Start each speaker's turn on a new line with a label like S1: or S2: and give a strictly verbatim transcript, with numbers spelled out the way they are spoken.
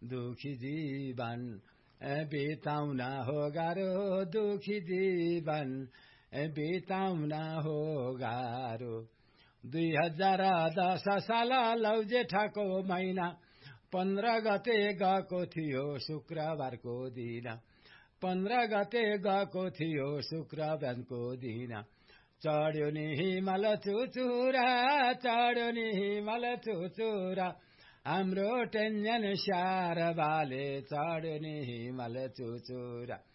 S1: दुखी जीवन बिताउन हो गाह्रो, दुखी जीवन बिताउन हो गाह्रो। दुई हजार दस साल लौ जेठको महिना पन्ध्र गते गएको थियो शुक्रबारको दिन, पन्ध्र गते गएको थियो शुक्रबारको दिन। चढ्यो नि हिमाल चुचुरा, चढ्यो नि हिमाल चुचुरा, हाम्रो टेन्जन स्याहार बाले चढ्यो नि हिमाल चुचुरा।